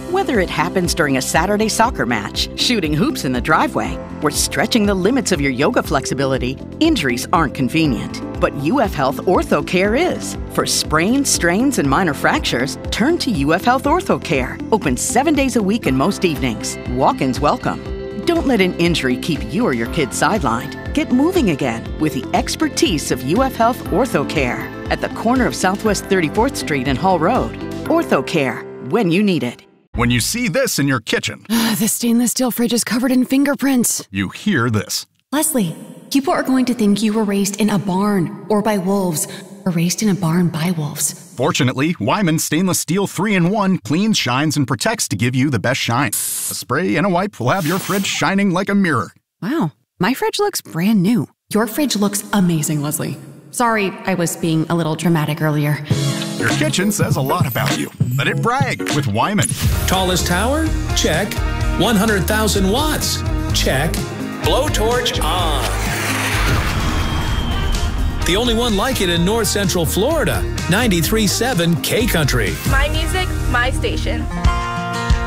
Whether it happens during a Saturday soccer match, shooting hoops in the driveway, or stretching the limits of your yoga flexibility, injuries aren't convenient. But UF Health OrthoCare is. For sprains, strains, and minor fractures, turn to UF Health OrthoCare. Open 7 days a week and most evenings. Walk-ins welcome. Don't let an injury keep you or your kids sidelined. Get moving again with the expertise of UF Health OrthoCare at the corner of Southwest 34th Street and Hall Road. OrthoCare, when you need it. When you see this in your kitchen, The stainless steel fridge is covered in fingerprints. you hear this. Leslie, people are going to think you were raised in a barn or by wolves, or raised in a barn by wolves. Fortunately, Wyman Stainless Steel 3-in-1 cleans, shines, and protects to give you the best shine. A spray and a wipe will have your fridge shining like a mirror. Wow, my fridge looks brand new. Your fridge looks amazing, Leslie. Sorry, I was being a little dramatic earlier. Your kitchen says a lot about you. Let it brag with Wyman. Tallest tower? Check. 100,000 watts? Check. Blowtorch on. The only one like it in North Central Florida. 93.7 K Country. My music, my station.